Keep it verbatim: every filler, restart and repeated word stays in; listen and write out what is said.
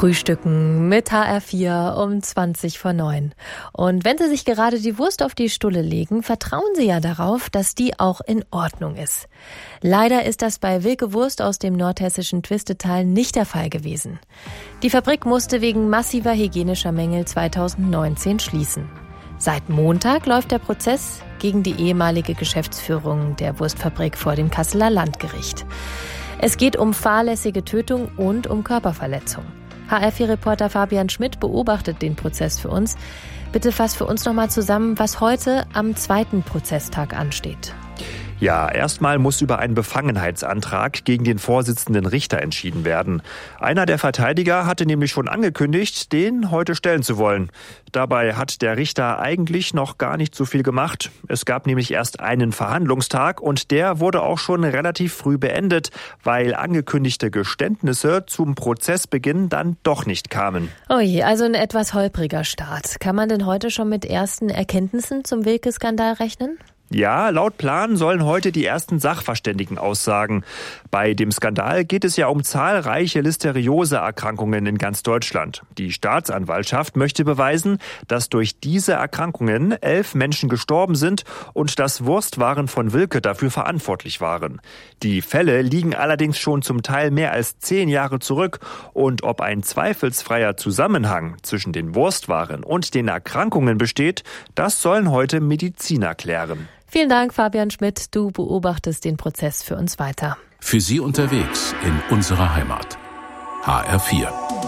Frühstücken mit H R vier um zwanzig vor neun. Und wenn Sie sich gerade die Wurst auf die Stulle legen, vertrauen Sie ja darauf, dass die auch in Ordnung ist. Leider ist das bei Wilke Wurst aus dem nordhessischen Twistetal nicht der Fall gewesen. Die Fabrik musste wegen massiver hygienischer Mängel zweitausendneunzehn schließen. Seit Montag läuft der Prozess gegen die ehemalige Geschäftsführung der Wurstfabrik vor dem Kasseler Landgericht. Es geht um fahrlässige Tötung und um Körperverletzung. H R vier Reporter Fabian Schmidt beobachtet den Prozess für uns. Bitte fass für uns nochmal zusammen, was heute am zweiten Prozesstag ansteht. Ja, erstmal muss über einen Befangenheitsantrag gegen den Vorsitzenden Richter entschieden werden. Einer der Verteidiger hatte nämlich schon angekündigt, den heute stellen zu wollen. Dabei hat der Richter eigentlich noch gar nicht so viel gemacht. Es gab nämlich erst einen Verhandlungstag und der wurde auch schon relativ früh beendet, weil angekündigte Geständnisse zum Prozessbeginn dann doch nicht kamen. Oh je, also ein etwas holpriger Start. Kann man denn heute schon mit ersten Erkenntnissen zum Wilke-Skandal rechnen? Ja, laut Plan sollen heute die ersten Sachverständigen aussagen. Bei dem Skandal geht es ja um zahlreiche Listerioseerkrankungen in ganz Deutschland. Die Staatsanwaltschaft möchte beweisen, dass durch diese Erkrankungen elf Menschen gestorben sind und dass Wurstwaren von Wilke dafür verantwortlich waren. Die Fälle liegen allerdings schon zum Teil mehr als zehn Jahre zurück. Und ob ein zweifelsfreier Zusammenhang zwischen den Wurstwaren und den Erkrankungen besteht, das sollen heute Mediziner klären. Vielen Dank, Fabian Schmidt. Du beobachtest den Prozess für uns weiter. Für Sie unterwegs in unserer Heimat. H R vier.